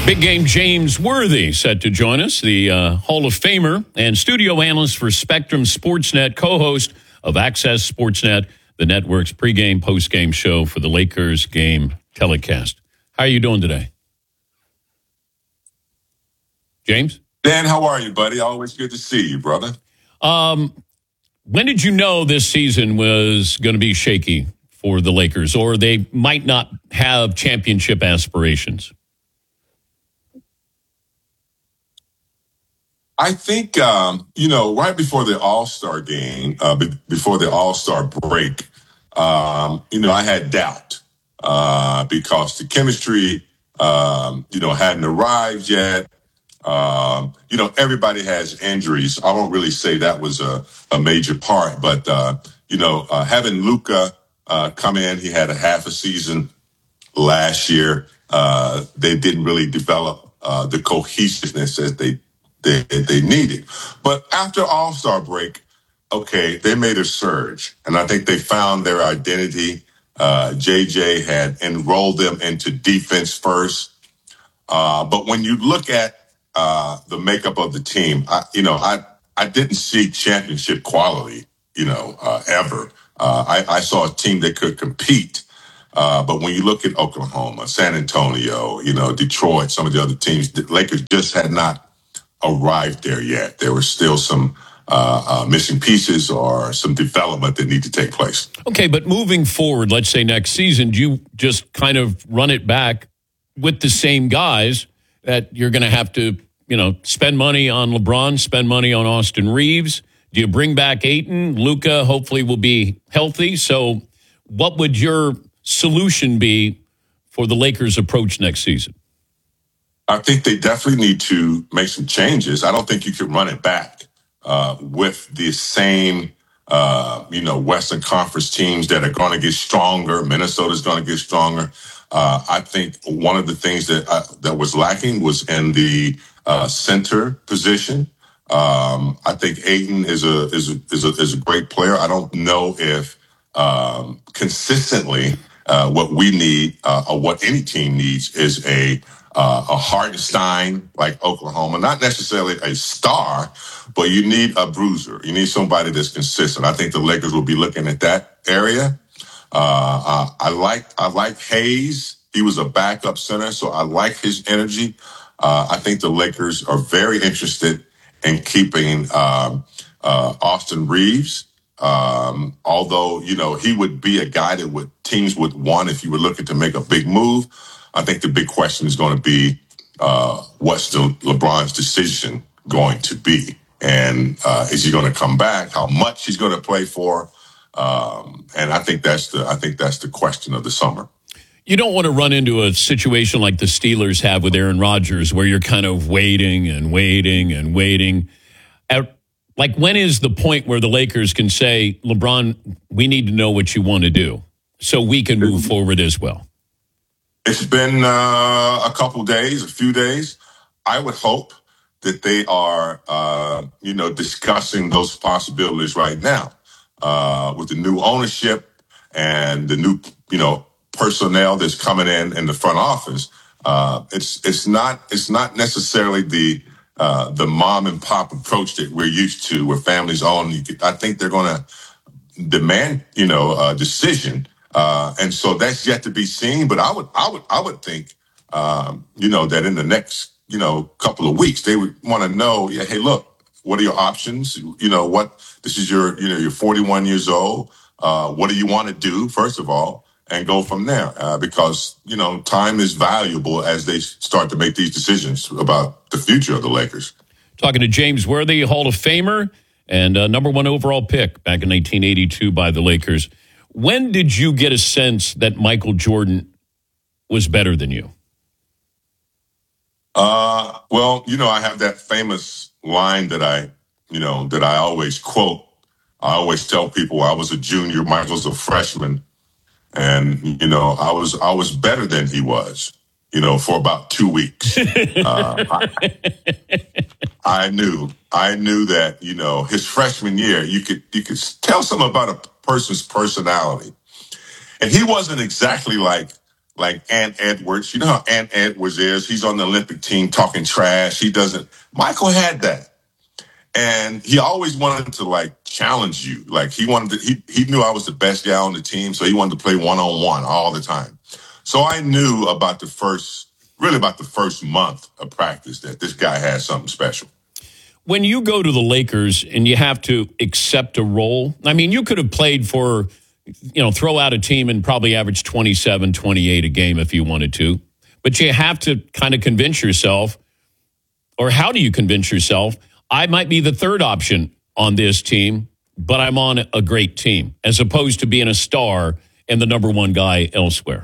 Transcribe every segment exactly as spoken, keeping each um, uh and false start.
Big game James Worthy set to join us, the uh, Hall of Famer and studio analyst for Spectrum Sportsnet, co-host of Access Sportsnet, the network's pregame, postgame show for the Lakers game telecast. How are you doing today? James? Dan, how are you, buddy? Always good to see you, brother. Um, when did you know this season was going to be shaky for the Lakers, or they might not have championship aspirations? I think, um, you know, right before the All-Star game, uh, be- before the All-Star break, um, you know, I had doubt uh, because the chemistry, um, you know, hadn't arrived yet. Um, you know, everybody has injuries. I won't really say that was a, a major part, but, uh, you know, uh, having Luka uh, come in, he had a half a season last year. Uh, they didn't really develop uh, the cohesiveness as they They, they needed. But after All-Star break, okay, they made a surge. And I think they found their identity. Uh, J J had enrolled them into defense first. Uh, but when you look at uh, the makeup of the team, I, you know, I, I didn't see championship quality, you know, uh, ever. Uh, I, I saw a team that could compete. Uh, but when you look at Oklahoma, San Antonio, you know, Detroit, some of the other teams, the Lakers just had not arrived there yet. There were still some uh, uh, missing pieces or some development that need to take place. Okay, but moving forward, let's say next season, do you just kind of run it back with the same guys that you're going to have to, you know, spend money on LeBron, spend money on Austin Reeves? Do you bring back Ayton? Luka hopefully will be healthy. So what would your solution be for the Lakers' approach next season? I think they definitely need to make some changes. I don't think you can run it back uh, with the same, uh, you know, Western Conference teams that are going to get stronger. Minnesota's going to get stronger. Uh, I think one of the things that uh, that was lacking was in the uh, center position. Um, I think Ayton is a is a, is a is a great player. I don't know if um, consistently uh, what we need uh, or what any team needs is a Uh, a Hartenstein like Oklahoma, not necessarily a star, but you need a bruiser. You need somebody that's consistent. I think the Lakers will be looking at that area. Uh, uh, I like I like Hayes. He was a backup center, so I like his energy. Uh, I think the Lakers are very interested in keeping um, uh, Austin Reeves. Um, although, you know, he would be a guy that would teams would want if you were looking to make a big move. I think the big question is going to be uh, what's the LeBron's decision going to be, and uh, is he going to come back? How much he's going to play for? Um, and I think that's the I think that's the question of the summer. You don't want to run into a situation like the Steelers have with Aaron Rodgers, where you're kind of waiting and waiting and waiting. At, like, when is the point where the Lakers can say, LeBron, we need to know what you want to do so we can move forward as well? It's been uh, a couple days, a few days. I would hope that they are, uh, you know, discussing those possibilities right now uh, with the new ownership and the new, you know, personnel that's coming in in the front office. Uh, it's it's not it's not necessarily the uh, the mom and pop approach that we're used to, where families own. I think they're going to demand, you know, a decision. Uh, and so that's yet to be seen. But I would, I would, I would think, um, you know, that in the next, you know, couple of weeks, they would want to know, yeah, hey, look, what are your options? You know, what, this is your, you know, you're forty-one years old. Uh, what do you want to do, first of all, and go from there? Uh, because, you know, time is valuable as they start to make these decisions about the future of the Lakers. Talking to James Worthy, Hall of Famer and uh, number one overall pick back in nineteen eighty-two by the Lakers. When did you get a sense that Michael Jordan was better than you? Uh, well, you know, I have that famous line that I, you know, that I always quote. I always tell people I was a junior, Michael's a freshman, and you know, I was I was better than he was, you know, for about two weeks. uh, I, I knew, I knew that, you know, his freshman year, you could you could tell something about a person's personality. And he wasn't exactly like like Ant Edwards. You know how Ant Edwards is? He's on the Olympic team talking trash. He doesn't. Michael had that. And he always wanted to like challenge you. Like he wanted to, he, he knew I was the best guy on the team. So he wanted to play one on one all the time. So I knew about the first, really about the first month of practice that this guy had something special. When you go to the Lakers and you have to accept a role, I mean, you could have played for, you know, throw out a team and probably average twenty-seven, twenty-eight a game if you wanted to. But you have to kind of convince yourself, or how do you convince yourself, I might be the third option on this team, but I'm on a great team, as opposed to being a star and the number one guy elsewhere?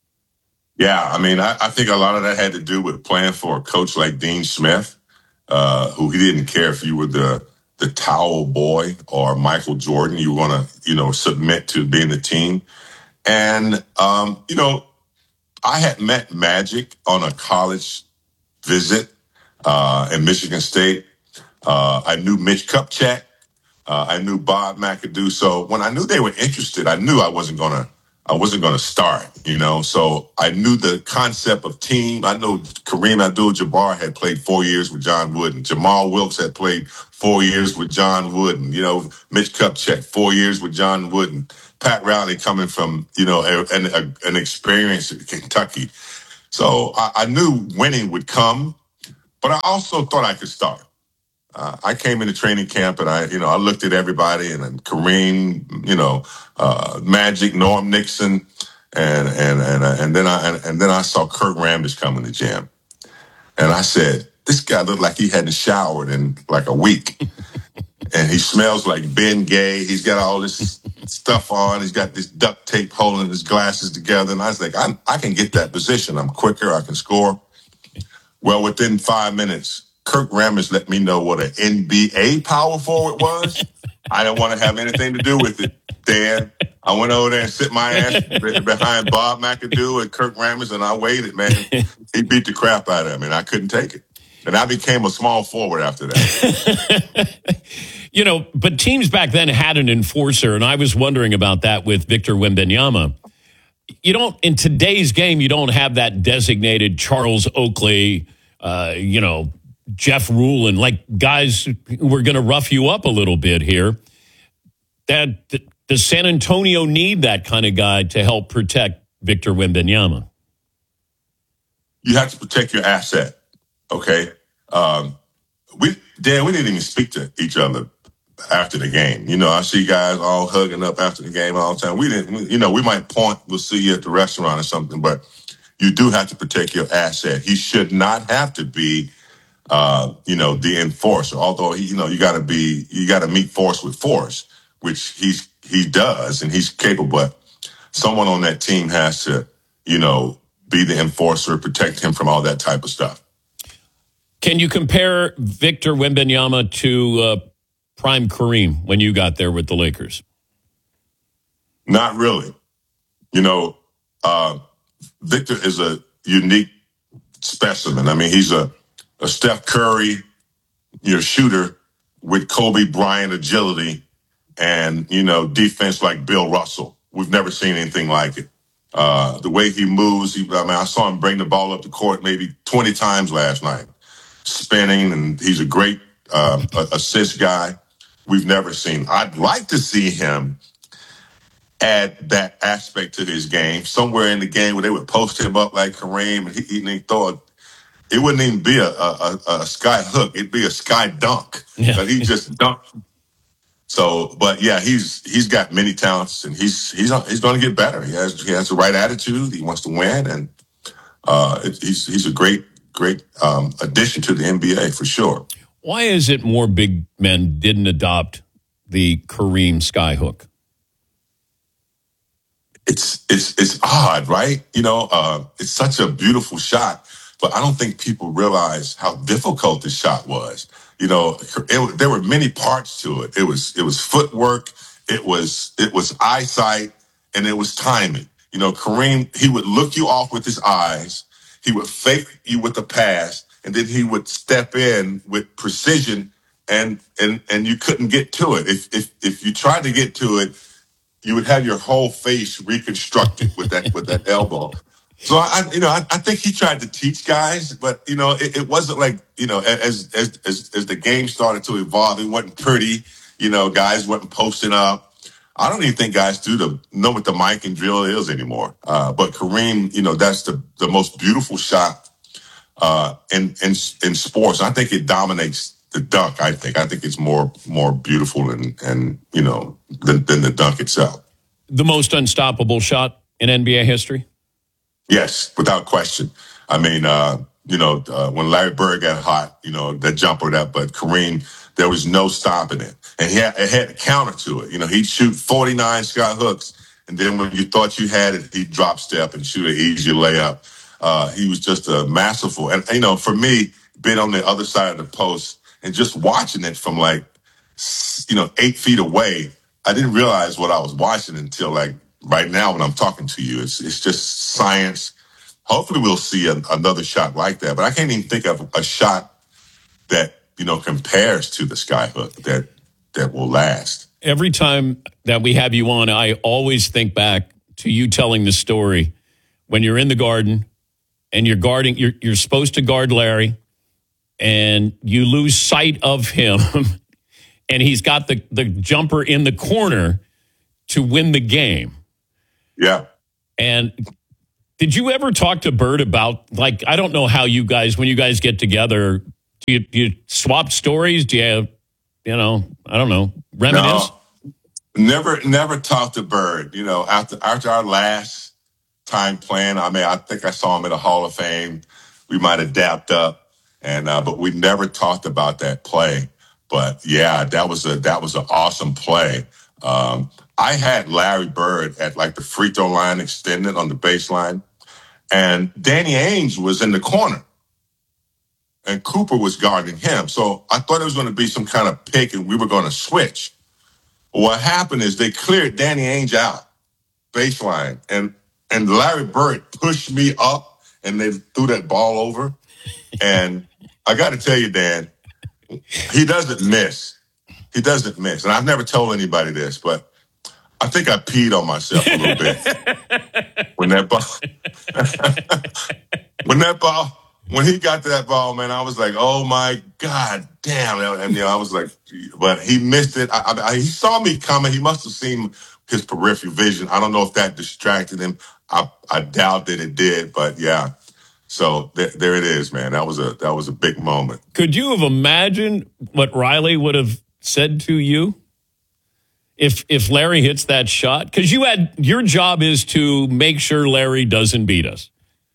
Yeah, I mean, I, I think a lot of that had to do with playing for a coach like Dean Smith, uh, who he didn't care if you were the the towel boy or Michael Jordan. You were going to, you know, submit to being the team. And, um, you know, I had met Magic on a college visit uh, in Michigan State. Uh, I knew Mitch Kupchak. Uh, I knew Bob McAdoo. So when I knew they were interested, I knew I wasn't gonna, I wasn't gonna start. You know, so I knew the concept of team. I know Kareem Abdul-Jabbar had played four years with John Wooden. Jamal Wilkes had played four years with John Wooden. You know, Mitch Kupchak four years with John Wooden. Pat Riley coming from, you know, a, an, a, an experience in Kentucky. So I, I knew winning would come, but I also thought I could start. Uh, I came into training camp and I, you know, I looked at everybody and then Kareem, you know, uh, Magic, Norm Nixon, and and and uh, and then I and, and then I saw Kurt Rambis come in the gym, and I said, this guy looked like he hadn't showered in like a week, and he smells like Ben Gay. He's got all this stuff on. He's got this duct tape holding his glasses together, and I was like, I I can get that position. I'm quicker. I can score. Well, within five minutes, Kirk Rambis let me know what an N B A power forward was. I didn't want to have anything to do with it, Dan. I went over there and sit my ass behind Bob McAdoo and Kirk Rambis, and I waited, man. He beat the crap out of me, and I couldn't take it. And I became a small forward after that. You know, but teams back then had an enforcer, and I was wondering about that with Victor Wembanyama. You don't, in today's game, you don't have that designated Charles Oakley, uh, you know, Jeff Rulin, like guys who were going to rough you up a little bit here. That does San Antonio need that kind of guy to help protect Victor Wembanyama? You have to protect your asset, okay? Um, we Dan, we didn't even speak to each other after the game. You know, I see guys all hugging up after the game all the time. We didn't, you know, we might point, we'll see you at the restaurant or something, but you do have to protect your asset. He should not have to be Uh, you know, the enforcer. Although he, you know, you got to be, you got to meet force with force, which he's he does, and he's capable. But someone on that team has to, you know, be the enforcer, protect him from all that type of stuff. Can you compare Victor Wembanyama to uh, prime Kareem when you got there with the Lakers? Not really. You know, uh, Victor is a unique specimen. I mean, he's a a Steph Curry, your shooter with Kobe Bryant agility and, you know, defense like Bill Russell. We've never seen anything like it. Uh, the way he moves, he, I mean, I saw him bring the ball up the court maybe twenty times last night, spinning, and he's a great uh, assist guy. We've never seen. I'd like to see him add that aspect to his game somewhere in the game where they would post him up like Kareem and he, he throw a It wouldn't even be a, a, a sky hook. It'd be a sky dunk. Yeah. But he just dunked. So, but yeah, he's he's got many talents, and he's he's he's going to get better. He has he has the right attitude. He wants to win, and uh, it, he's he's a great great um, addition to the N B A for sure. Why is it more big men didn't adopt the Kareem sky hook? It's it's it's odd, right? You know, uh, it's such a beautiful shot. But I don't think people realize how difficult this shot was. You know, it, there were many parts to it. It was it was footwork, it was it was eyesight, and it was timing. You know, Kareem, he would look you off with his eyes, he would fake you with a pass, and then he would step in with precision, and and and you couldn't get to it. If if if you tried to get to it, you would have your whole face reconstructed with that with that elbow. So I, you know, I, I think he tried to teach guys, but you know, it, it wasn't like, you know, as, as as as the game started to evolve, it wasn't pretty. You know, guys wasn't posting up. I don't even think guys do the know what the mic and drill is anymore. Uh, but Kareem, you know, that's the the most beautiful shot uh, in in in sports. I think it dominates the dunk. I think I think it's more more beautiful and and you know than, than the dunk itself. The most unstoppable shot in N B A history? Yes, without question. I mean, uh, you know, uh, when Larry Bird got hot, you know, that jumper, that, but Kareem, there was no stopping it. And he had, it had a counter to it. You know, he'd shoot forty-nine shot hooks. And then when you thought you had it, he'd drop step and shoot an easy layup. Uh, he was just a masterful. And, you know, for me, being on the other side of the post and just watching it from like, you know, eight feet away, I didn't realize what I was watching until like right now when I'm talking to you. It's it's just science. Hopefully we'll see a, another shot like that. But I can't even think of a shot that, you know, compares to the skyhook that that will last. Every time that we have you on, I always think back to you telling the story when you're in the Garden and you're guarding, you're, you're supposed to guard Larry and you lose sight of him and he's got the, the jumper in the corner to win the game. Yeah. And did you ever talk to Bird about, like, I don't know how you guys, when you guys get together, do you, do you swap stories? Do you, you know, I don't know, reminisce? No, never, never talked to Bird. You know, after after our last time playing, I mean, I think I saw him at a Hall of Fame. We might have dapped up, and uh, but we never talked about that play. But yeah, that was a that was an awesome play. Um, I had Larry Bird at like the free throw line extended on the baseline, and Danny Ainge was in the corner, and Cooper was guarding him. So I thought it was going to be some kind of pick, and we were going to switch. What happened is they cleared Danny Ainge out baseline, and and Larry Bird pushed me up, and they threw that ball over. And I got to tell you, Dan, he doesn't miss. He doesn't miss. And I've never told anybody this, but I think I peed on myself a little bit when that ball, when that ball, when he got to that ball, man, I was like, oh my God, damn. And, you know, I was like, but he missed it. I, I, he saw me coming. He must have seen his peripheral vision. I don't know if that distracted him. I, I doubt that it did, but yeah. So th- there it is, man. That was a, that was a big moment. Could you have imagined what Riley would have said to you if if Larry hits that shot? Because you had, your job is to make sure Larry doesn't beat us.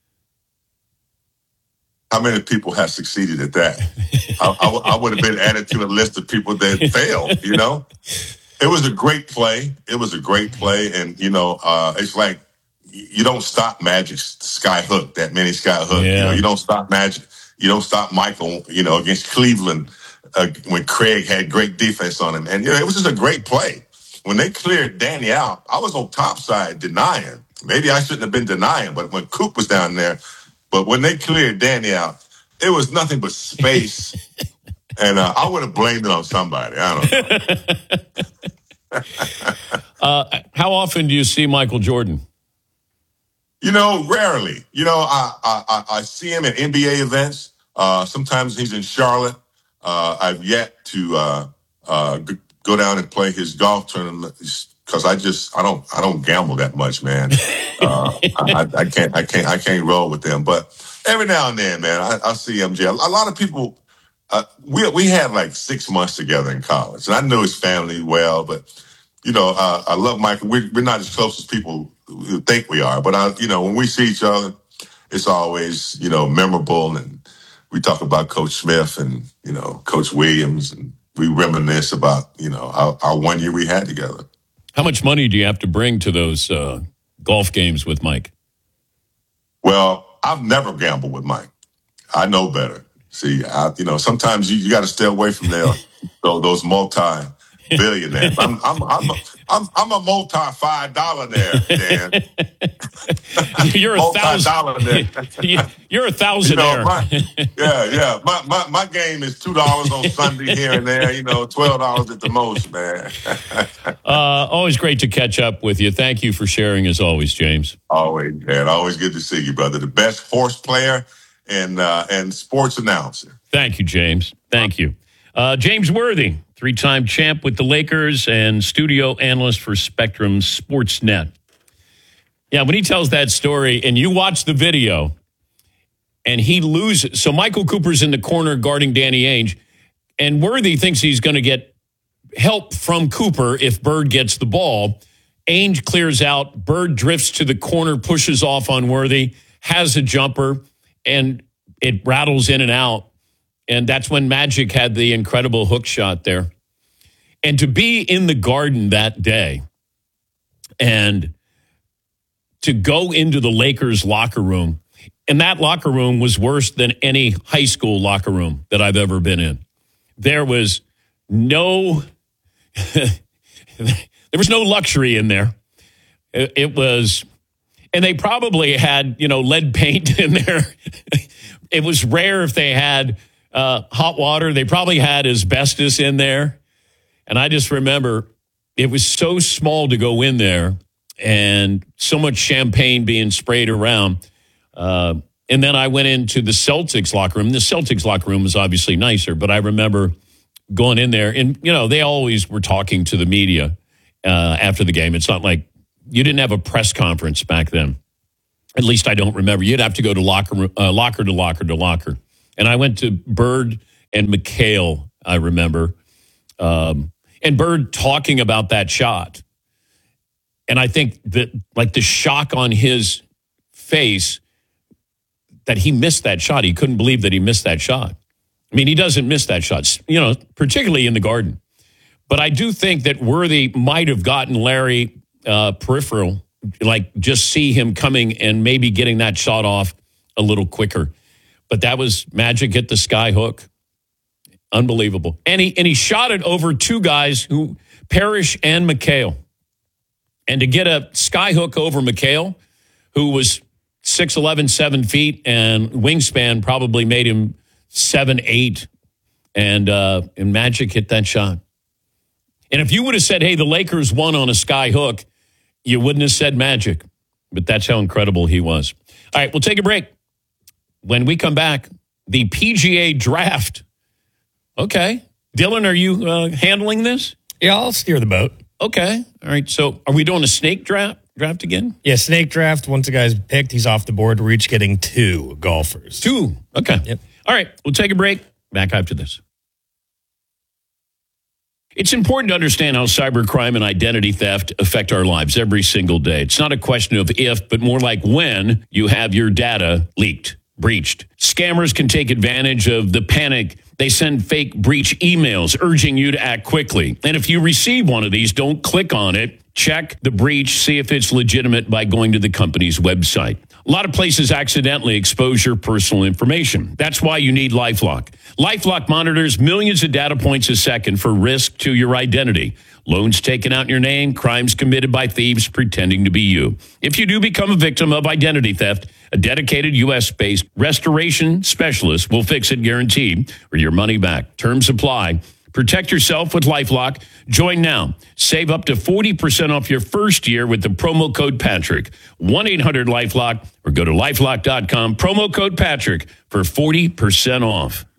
How many people have succeeded at that? I, I, I would have been added to a list of people that failed, you know? It was a great play. It was a great play. And, you know, uh, it's like you don't stop Magic's sky hook, that mini sky hook. Yeah. You know, you don't stop Magic. You don't stop Michael, you know, against Cleveland uh, when Craig had great defense on him. And, you know, it was just a great play. When they cleared Danny out, I was on top side denying. Maybe I shouldn't have been denying, but when Coop was down there, but when they cleared Danny out, it was nothing but space. And uh, I would have blamed it on somebody. I don't know. uh, how often do you see Michael Jordan? You know, rarely. You know, I I, I see him at N B A events. Uh, sometimes he's in Charlotte. Uh, I've yet to uh, uh, g- go down and play his golf tournament because I just I don't I don't gamble that much, man. Uh, I, I can't I can't I can't roll with them. But every now and then, man, I, I see M J. A lot of people. Uh, we we had like six months together in college, and I knew his family well. But you know, uh, I love Michael. We're, we're not as close as people think we are, but I, you know, when we see each other, it's always, you know, memorable. And we talk about Coach Smith and, you know, Coach Williams, and we reminisce about, you know, our, our one year we had together. How much money do you have to bring to those uh, golf games with Mike? Well, I've never gambled with Mike. I know better. See, I, you know, sometimes you, you got to stay away from there, so those multi billionaires. I'm, I'm, I'm, I'm I'm a multi five dollar there, Dan. You're a thousand. You're a thousand. You know, there. my, yeah, yeah. My, my my game is two dollars on Sunday here and there. You know, twelve dollars at the most, man. uh, always great to catch up with you. Thank you for sharing, as always, James. Always, man. Always good to see you, brother. The best horse player and uh, and sports announcer. Thank you, James. Thank you, uh, James Worthy, three-time champ with the Lakers and studio analyst for Spectrum Sportsnet. Yeah, when he tells that story and you watch the video and he loses. So Michael Cooper's in the corner guarding Danny Ainge, and Worthy thinks he's going to get help from Cooper if Bird gets the ball. Ainge clears out. Bird drifts to the corner, pushes off on Worthy, has a jumper, and it rattles in and out. And that's when Magic had the incredible hook shot there. And to be in the Garden that day and to go into the Lakers locker room, and that locker room was worse than any high school locker room that I've ever been in. There was no, there was no luxury in there. It, it was, and they probably had, you know, lead paint in there. It was rare if they had uh, hot water. They probably had asbestos in there. And I just remember it was so small to go in there and so much champagne being sprayed around. Uh, and then I went into the Celtics locker room. The Celtics locker room was obviously nicer, but I remember going in there and, you know, they always were talking to the media uh, after the game. It's not like you didn't have a press conference back then. At least I don't remember. You'd have to go to locker, uh, locker to locker to locker. And I went to Bird and McHale, I remember. Um, and Bird talking about that shot. And I think that, like, the shock on his face that he missed that shot. He couldn't believe that he missed that shot. I mean, he doesn't miss that shot, you know, particularly in the Garden. But I do think that Worthy might have gotten Larry uh, peripheral, like just see him coming and maybe getting that shot off a little quicker. But that was Magic at the sky hook. Unbelievable. And he, and he shot it over two guys, who Parrish and McHale. And to get a sky hook over McHale, who was six eleven, seven feet, and wingspan probably made him seven eight, and, uh, and Magic hit that shot. And if you would have said, hey, the Lakers won on a sky hook, you wouldn't have said Magic. But that's how incredible he was. All right, we'll take a break. When we come back, the P G A draft. Okay. Dylan, are you uh, handling this? Yeah, I'll steer the boat. Okay. All right. So are we doing a snake draft draft again? Yeah, snake draft. Once a guy's picked, he's off the board. We're each getting two golfers. Two. Okay. Yep. All right. We'll take a break. Back after this. It's important to understand how cybercrime and identity theft affect our lives every single day. It's not a question of if, but more like when you have your data leaked, breached. Scammers can take advantage of the panic. They send fake breach emails urging you to act quickly. And if you receive one of these, don't click on it. Check the breach, see if it's legitimate by going to the company's website. A lot of places accidentally expose your personal information. That's why you need LifeLock. LifeLock monitors millions of data points a second for risk to your identity. Loans taken out in your name, crimes committed by thieves pretending to be you. If you do become a victim of identity theft, a dedicated U S-based restoration specialist will fix it guaranteed or your money back. Terms apply. Protect yourself with LifeLock. Join now. Save up to forty percent off your first year with the promo code Patrick. one eight hundred LifeLock or go to LifeLock dot com. Promo code Patrick for forty percent off.